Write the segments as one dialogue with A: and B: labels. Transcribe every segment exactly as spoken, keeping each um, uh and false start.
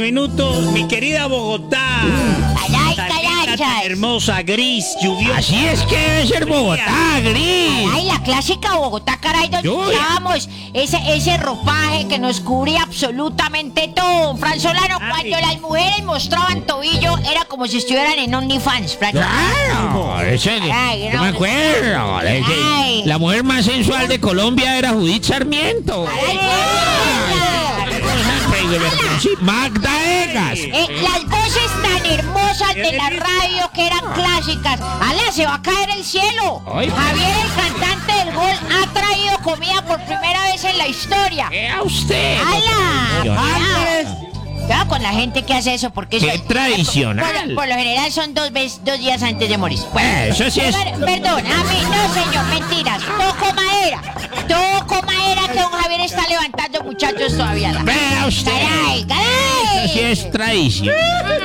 A: minutos. Mi querida Bogotá.
B: Ay,
A: Tan
B: caray,
A: linda, tan
B: ay.
A: hermosa, gris, lluviosa.
C: Así es que debe ser Bogotá, gris.
B: Ay, la clásica Bogotá, caray, donde
C: Lluvia.
B: usábamos ese, ese ropaje que nos cubría absolutamente todo. Fran Solano,
A: Ay.
B: cuando las mujeres mostraban tobillo, era como si estuvieran en OnlyFans, Fran Solano.
C: Claro, ese,
B: Ay,
C: yo
B: no.
C: me acuerdo. de que
B: Ay.
C: La mujer más sensual de Colombia era Judith Sarmiento.
B: Ay,
C: Sí, Magda Egas.
B: Eh, las voces tan hermosas de la radio que eran clásicas. ¡Ala, se va a caer el cielo!
C: Ay.
B: Javier, el cantante del gol, ha traído comida por primera vez en la historia.
C: ¿Qué a usted?
B: ¡Hala!
C: Yo-
B: Cuidado. Cuidado con la gente que hace eso, porque eso
C: Qué tradicional.
B: Por, por lo general son dos veces, dos días antes de morir.
C: Eh, eso sí es.
B: Per- Perdón, a mí no, señor, mentiras. Toco madera. Toco madera que don Javier está levantando muchachos todavía.
C: Vea usted.
B: ¡Caray,
C: Eso
B: caray!
C: sí es tradicional.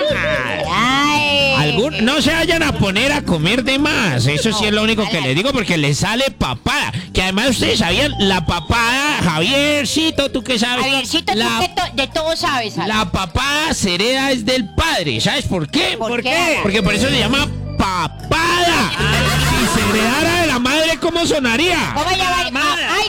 B: ¡Caray!
C: Algún- no se vayan a poner a comer de más. Eso sí es lo único que les digo, porque les sale papada. Que además ustedes sabían, la papada, Javiercito, ¿tú qué sabes?
B: Javiercito,
C: la,
B: tú que to- de todo sabes, ¿sabes?
C: la papada se hereda es del padre. ¿Sabes por qué?
B: ¿Por
A: ¿Por
B: qué?
A: qué?
C: Porque por eso se llama papada. Si se heredara de la madre, ¿cómo sonaría?
B: ¿Cómo llama?
A: Mamada.
B: ¡Ay,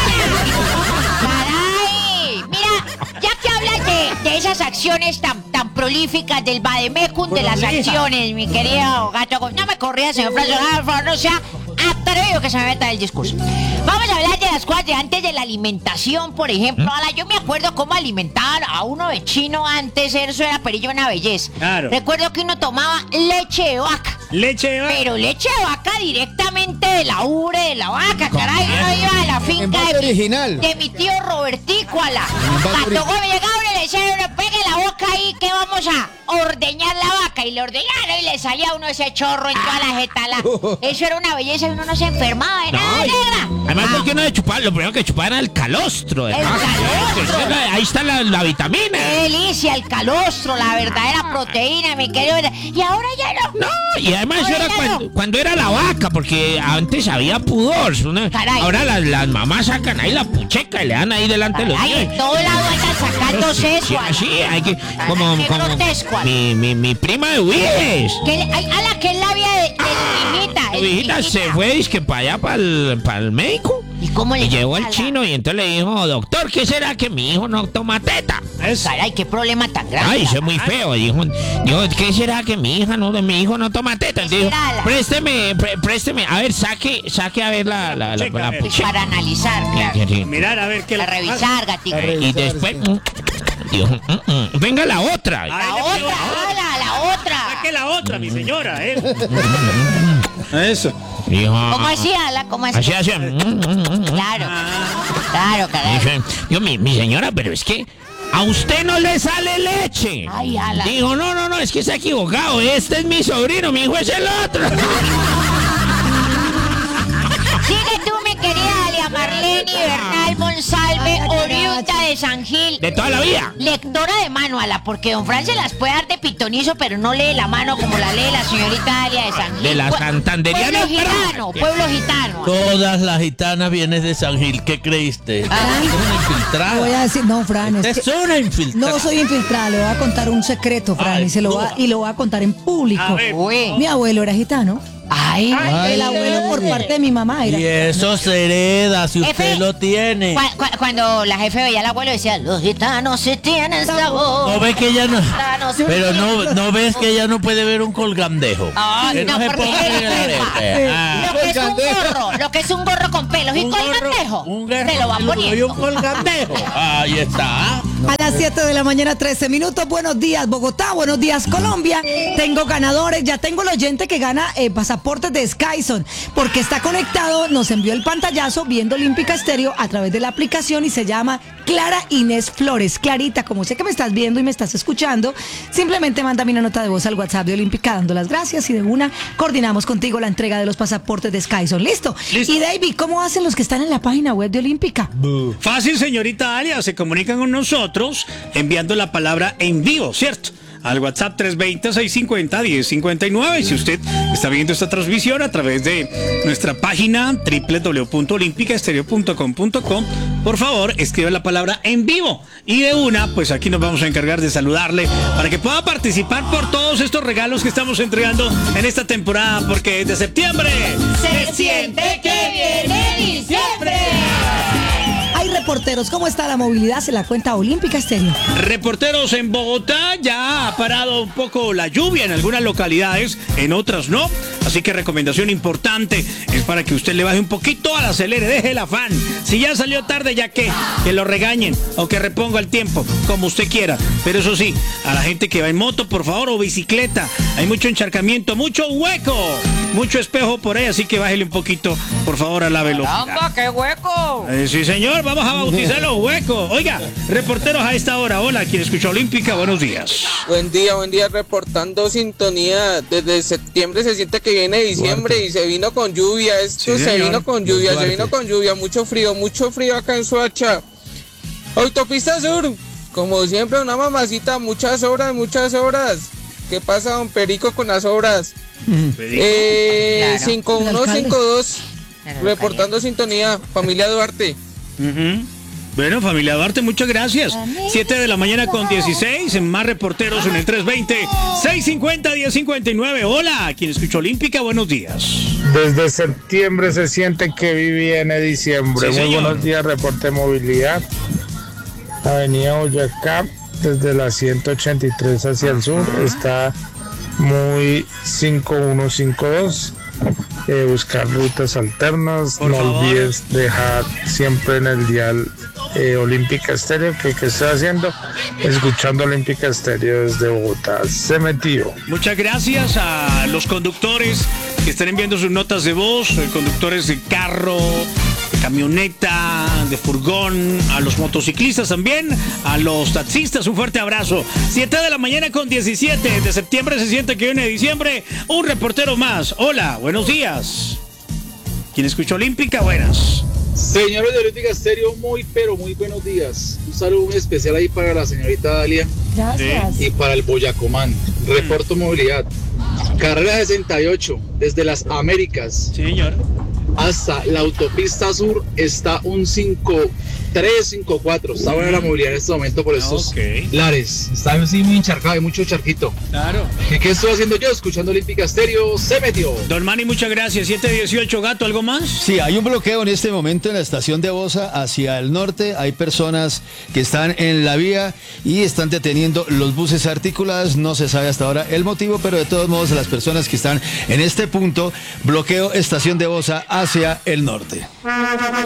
B: no! ¡Caray! Mira, ya que hablas de, de esas acciones tan, tan prolíficas del Bademecum de las
A: Prolija.
B: acciones, mi querido gato. No me corría, señor Francisco, por favor, no sea atrevido que se me meta el discurso. Vamos a hablar de las cosas de antes de la alimentación, por ejemplo. Ala, yo me acuerdo cómo alimentaban a uno de chino antes, eso era perillo una belleza.
A: Claro.
B: Recuerdo que uno tomaba leche de vaca.
A: Leche de vaca.
B: Pero leche de vaca directamente de la ubre de la vaca, caray. Uno iba a la finca
D: Envase
B: de mi,
D: original.
B: de mi tío Robertico, a la
D: Envase
B: Pato Gómez llegaba y le decía, "Uno, pegue la boca ahí que vamos a ordeñar la vaca". Y le ordeñaron y le salía a uno ese chorro en toda la jeta. la- Eso era una belleza y uno no se enfermaba de nada,
C: y-
B: negra.
C: Además,
B: Ah,
C: porque uno de chupar, lo primero que chupaba era el calostro. de
B: El
C: vaca.
B: calostro.
C: Eso era- Ahí está la, la vitamina.
B: qué delicia, el calostro, la verdadera proteína, mi querido. Y ahora ya no.
C: No, y además eso
B: Ahora
C: era
B: ya
C: cuando,
B: no.
C: cuando era la vaca, porque antes había pudor. Una-
B: Caray.
C: ahora las, las mamás sacan ahí la pucheca y le dan ahí delante de los
B: Ay,
C: niños.
B: en todo lado andan sacando
C: Sí,
B: eso.
C: sí,
B: ala.
C: sí, hay que, como,
B: Qué
C: como
B: grotesco, ala.
C: mi, mi, mi prima de Uiges.
B: Que, ay, a la que es la vida de, de mi hijita.
C: Tu
B: de mi
C: hijita se fue dizque para allá, para el médico.
B: ¿Y cómo le
C: Y llegó el
B: ala?
C: chino y entonces le dijo, doctor, ¿qué será que mi hijo no toma teta?
A: Eso.
B: Caray, qué problema tan grande.
C: Ay, eso es muy feo. Dijo, dijo, ¿qué será que mi hija no, mi hijo no toma teta?
B: ¿Qué
C: Dijo,
B: será, la?
C: présteme, pré- présteme, a ver, saque, saque a ver la, la, la,
A: Pucheca,
C: la
A: a ver.
B: Pues
C: pucheca.
B: para analizar, claro.
C: Sí, sí.
A: Mirar a ver qué
B: Para
A: le-
B: revisar, gatito.
C: Y después, mm, dijo, mm, mm, venga la otra.
A: Ay,
B: La
A: le
B: otra,
A: pegó.
B: ala, la otra.
A: Saque la otra, mi señora, ¿eh? Eso.
C: Dijo,
B: ¿Cómo así, ala? ¿Cómo así?
C: así, así. mm, mm, mm, mm.
B: Claro. Claro, caray.
C: Dice, Dijo, mi, mi señora, pero es que a usted no le sale leche.
B: Ay, ala.
C: Dijo, no, no, no, es que se ha equivocado. Este es mi sobrino, mi hijo es el otro.
B: Sigue tú, mi querida Alia Marlene Bernal Monsalve, oriunda de San Gil.
C: De toda la vida.
B: Lectora de mano, ala, porque don Fran se las puede dar de pitonizo, pero no lee la mano como la lee la señorita Alia de San Gil.
C: De la
B: Pue-
C: santanderiana,
B: Pueblo gitano,
C: pero-
B: pueblo gitano.
E: Todas las gitanas vienen de San Gil. ¿Qué creíste?
B: Ah.
E: Es una infiltrada.
F: Voy a decir, no, Fran, es
E: Es
F: que
E: una infiltrada.
F: no soy infiltrada, le voy a contar un secreto, Fran,
E: Ay,
F: y, se lo va,
E: no.
F: y lo voy a contar en público.
A: A ver.
B: Uy.
F: Mi abuelo era gitano.
B: Ay,
F: El abuelo por parte de mi mamá era.
E: Y eso se hereda si usted
B: Jefe,
E: lo tiene.
B: Cu- cu- cuando la jefe veía al abuelo decía, los gitanos sí tienen sabor.
E: No ves que ella no.
B: Gitanos sí
E: Pero
B: tienen
E: no, no ves que ella no puede ver un colgandejo.
B: Ah,
E: Que
B: no,
E: se
B: porque
E: ponga en
B: eres
E: el
B: jefa.
E: arete. Ah.
B: Lo que es un gorro, lo que es un gorro con pelos y
E: Un gorro-
B: colgandejo.
E: un gorro
B: Se lo va
E: peludo y
B: poniendo.
E: un colgandejo. Ahí está.
F: A las siete de la mañana, trece minutos. Buenos días, Bogotá. Buenos días, Colombia. Tengo ganadores. Ya tengo el oyente que gana eh, pasaportes de Skyson. Porque está conectado, nos envió el pantallazo viendo Olímpica Estéreo a través de la aplicación y se llama Clara Inés Flores. Clarita, como sé que me estás viendo y me estás escuchando, simplemente mándame una nota de voz al WhatsApp de Olímpica dando las gracias y de una coordinamos contigo la entrega de los pasaportes de Skyson. ¿Listo?
A: Listo.
F: Y David, ¿cómo hacen los que están en la página web de Olímpica?
A: Fácil, señorita Alia, se comunican con nosotros enviando la palabra envío, ¿cierto? al WhatsApp tres dos cero, seis cinco cero, uno cero cinco nueve. Y si usted está viendo esta transmisión a través de nuestra página doble u doble u doble u punto olímpica estéreo punto com punto co, por favor, escriba la palabra en vivo. Y de una, pues aquí nos vamos a encargar de saludarle para que pueda participar por todos estos regalos que estamos entregando en esta temporada, porque desde septiembre
B: Se siente que viene diciembre.
F: Hay reporteros, ¿cómo está la movilidad? Se la cuenta Olímpica Estéreo.
A: Reporteros en Bogotá, ya ha parado un poco la lluvia en algunas localidades, en otras no. Así que recomendación importante es para que usted le baje un poquito al acelere, deje el afán. Si ya salió tarde, ya que, que lo regañen o que reponga el tiempo, como usted quiera. Pero eso sí, a la gente que va en moto, por favor, o bicicleta, hay mucho encharcamiento, mucho hueco, mucho espejo por ahí, así que bájele un poquito, por favor, a la velocidad.
B: ¡Caramba, qué hueco!
A: Eh, sí, señor, vamos a bautizar los huecos. Oiga, reporteros a esta hora. Hola, quien escucha Olímpica, buenos días.
D: Buen día, buen día, reportando sintonía. Desde septiembre se siente que viene diciembre Duarte. Y se vino con lluvia. Esto
A: Sí,
D: se
A: señor.
D: vino con lluvia,
E: Duarte.
D: se vino con lluvia, mucho frío, mucho frío acá en Soacha. Autopista Sur, como siempre, una mamacita, muchas horas, muchas horas. ¿Qué pasa, don Perico, con las obras? Eh,
B: Claro.
D: cinco uno cinco dos,
B: Claro,
D: reportando sintonía, familia Duarte.
A: Ujú. Bueno, familia Duarte, muchas gracias. siete de la mañana con dieciséis, en más reporteros en el tres dos cero, seis cinco cero, uno cero cinco nueve. Hola, quien escucha Olímpica, buenos días.
G: Desde septiembre se siente que viene diciembre.
A: Sí,
G: Muy
A: señor.
G: buenos días, reporte movilidad. Avenida Boyacá, desde la ciento ochenta y tres hacia el sur, está muy cinco uno cinco dos. Eh, buscar rutas alternas.
A: Por
G: no
A: favor.
G: olvides dejar siempre en el dial eh, Olímpica Estéreo, que, que estoy haciendo, escuchando Olímpica Estéreo desde Bogotá. Se metió.
A: Muchas gracias a los conductores que están enviando sus notas de voz, eh, conductores de carro, de camioneta, de furgón, a los motociclistas también, a los taxistas, un fuerte abrazo. siete de la mañana con diecisiete, de septiembre se siente que viene diciembre, un reportero más. Hola, buenos días. ¿Quién escucha Olímpica? Buenas.
H: Señores de Olímpica Estéreo, muy pero muy buenos días. Un saludo muy especial ahí para la señorita Dalia
F: Gracias.
H: y para el Boyacomán. Reporto movilidad. Carrera sesenta y ocho, desde las Américas
A: Sí, señor.
H: hasta la autopista sur está un cinco tres cinco cuatro. Está buena la movilidad en este momento por estos
A: Ok.
H: lares. Está así muy encharcado, hay mucho charquito.
A: Claro.
H: ¿Y qué estoy haciendo yo? Escuchando Olímpica Estéreo, se metió.
A: Don Manny, muchas gracias. siete dieciocho, Gato, ¿algo más?
I: Sí, hay un bloqueo en este momento en la estación de Bosa hacia el norte. Hay personas que están en la vía y están deteniendo los buses articulados. No se sabe hasta ahora el motivo, pero de todos modos las personas que están en este punto, bloqueo estación de Bosa hacia el norte.